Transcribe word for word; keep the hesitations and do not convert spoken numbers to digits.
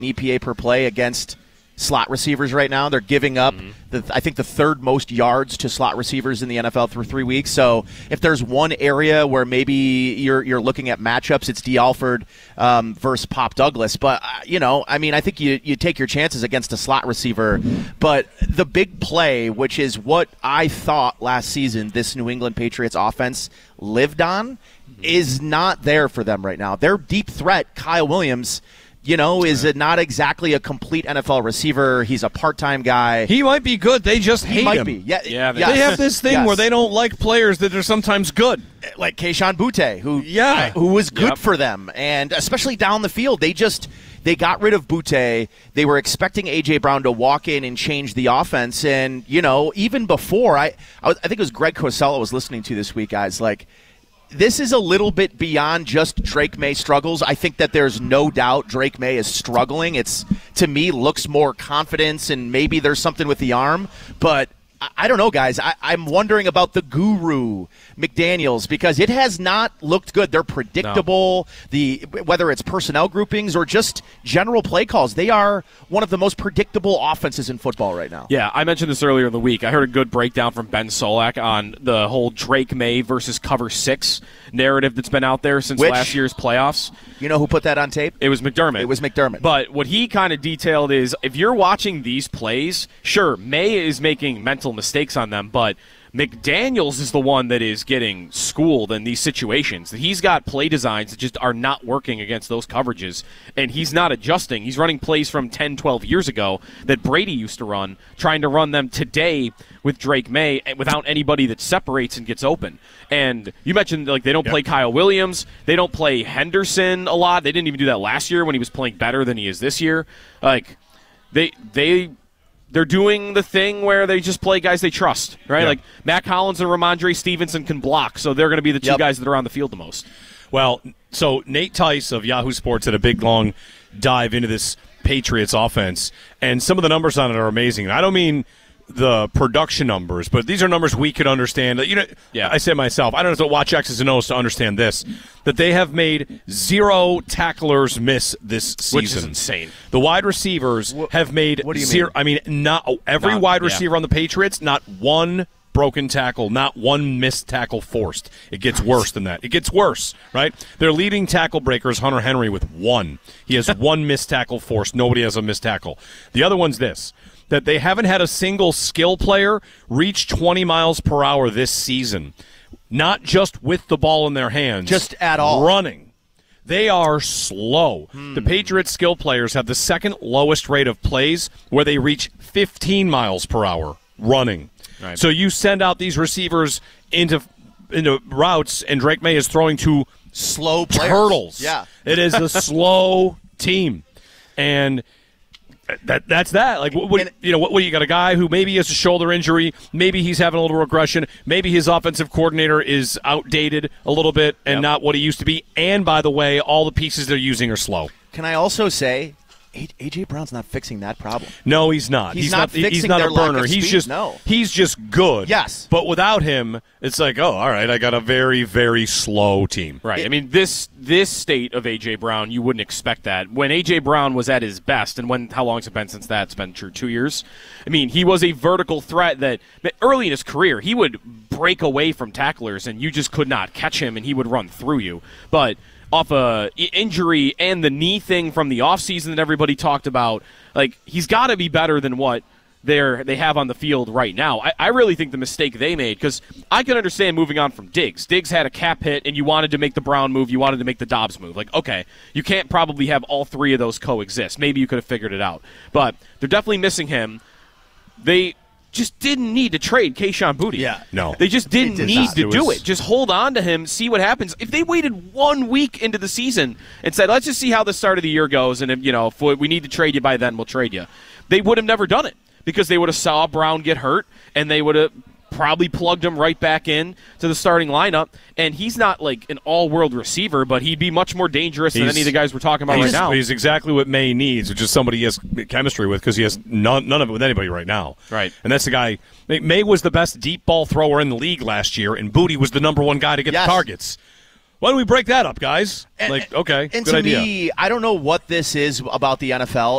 E P A per play against slot receivers right now. They're giving up, mm-hmm. the, I think, the third most yards to slot receivers in the N F L through three weeks. So if there's one area where maybe you're you're looking at matchups, it's D. Alford um, versus Pop Douglas. But, uh, you know, I mean, I think you, you take your chances against a slot receiver. But the big play, which is what I thought last season this New England Patriots offense lived on, mm-hmm. is not there for them right now. Their deep threat, Kyle Williams, you know, is it not exactly a complete N F L receiver. He's a part-time guy. He might be good. They just hate he might him. Be. Yeah, yeah. They, yes. they have this thing yes. where they don't like players that are sometimes good, like Kayshon Boutte, who yeah, who was good yep. for them, and especially down the field. They just they got rid of Boutte. They were expecting A J. Brown to walk in and change the offense, and you know, even before I, I, was, I think it was Greg Cosell I was listening to this week, guys, like. This is a little bit beyond just Drake May struggles. I think that there's no doubt Drake May is struggling. It's, to me, looks more confidence, and maybe there's something with the arm. But I, I don't know, guys. I, I'm wondering about the guru, McDaniels, because it has not looked good. They're predictable, no. the whether it's personnel groupings or just general play calls. They are one of the most predictable offenses in football right now. Yeah, I mentioned this earlier in the week. I heard a good breakdown from Ben Solak on the whole Drake May versus cover six narrative that's been out there since Which, last year's playoffs. You know who put that on tape? It was McDermott. It was McDermott. But what he kind of detailed is if you're watching these plays, sure, May is making mental mistakes on them, but McDaniels is the one that is getting schooled in these situations. He's got play designs that just are not working against those coverages, and he's not adjusting. He's running plays from ten, twelve years ago that Brady used to run, trying to run them today with Drake May without anybody that separates and gets open. And you mentioned like they don't yep. play Kyle Williams. They don't play Henderson a lot. They didn't even do that last year when he was playing better than he is this year. Like they they – They're doing the thing where they just play guys they trust, right? Yep. Like Matt Collins and Ramondre Stevenson can block, so they're going to be the two yep. guys that are on the field the most. Well, so Nate Tice of Yahoo Sports had a big, long dive into this Patriots offense, and some of the numbers on it are amazing. And I don't mean the production numbers, but these are numbers we could understand. You know, yeah. I say myself, I don't have to watch X's and O's to understand this, that they have made zero tacklers miss this season. Which is insane. The wide receivers what, have made what do you zero. Mean? I mean, not every not, wide receiver yeah. on the Patriots, not one broken tackle, not one missed tackle forced. It gets worse than that. It gets worse, right? Their leading tackle breaker is Hunter Henry with one. He has one missed tackle forced. Nobody has a missed tackle. The other one's this, that they haven't had a single skill player reach twenty miles per hour this season. Not just with the ball in their hands. Just at all. Running. They are slow. Hmm. The Patriots skill players have the second lowest rate of plays where they reach fifteen miles per hour running. Right. So you send out these receivers into into routes, and Drake May is throwing to slow players. turtles. Yeah. It is a slow team. And That that's that. Like, what, what, you know, what, what you got a guy who maybe has a shoulder injury, maybe he's having a little regression, maybe his offensive coordinator is outdated a little bit and yep. not what he used to be. And by the way, all the pieces they're using are slow. Can I also say, A J. Brown's not fixing that problem. No, he's not. He's, he's not, not. Fixing he's not their a burner. lack of He's speed. just. No. He's just good. Yes. But without him, it's like, oh, all right, I got a very, very slow team. Right. It, I mean, this this state of A J. Brown, you wouldn't expect that. When A J. Brown was at his best, and when how long has it been since that? It's been true two years. I mean, he was a vertical threat that early in his career he would break away from tacklers, and you just could not catch him, and he would run through you. But off a injury and the knee thing from the offseason that everybody talked about, like, he's got to be better than what they're, they have on the field right now. I, I really think the mistake they made, because I can understand moving on from Diggs. Diggs had a cap hit, and you wanted to make the Brown move, you wanted to make the Dobbs move. Like, okay, you can't probably have all three of those coexist. Maybe you could have figured it out. But they're definitely missing him. They just didn't need to trade Kayshon Boutte. Yeah. No. They just didn't did need not. to It do was- it. Just hold on to him, see what happens. If they waited one week into the season and said, let's just see how the start of the year goes, and if, you know, if we need to trade you by then, we'll trade you, they would have never done it because they would have saw Brown get hurt, and they would have probably plugged him right back in to the starting lineup. And he's not like an all-world receiver, but he'd be much more dangerous than He's- any of the guys we're talking about right He's, now. he's exactly what May needs, which is somebody he has chemistry with, because he has none, none of it with anybody right now. Right. And that's the guy. May, May was the best deep ball thrower in the league last year, and Boutte was the number one guy to get Yes. the targets. Why don't we break that up, guys? And, like, okay, and good to idea. me, I don't know what this is about the N F L.